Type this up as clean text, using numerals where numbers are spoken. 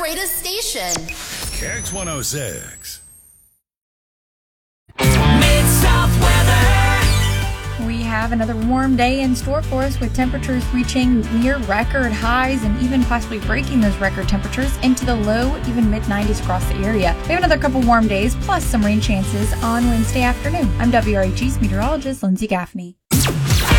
greatest station. Kicks 106. Mid-South weather. We have another warm day in store for us with temperatures reaching near record highs and even possibly breaking those record temperatures into the low, even mid-90s across the area. We have another couple warm days plus some rain chances on Wednesday afternoon. I'm WRHE's meteorologist Lindsay Gaffney.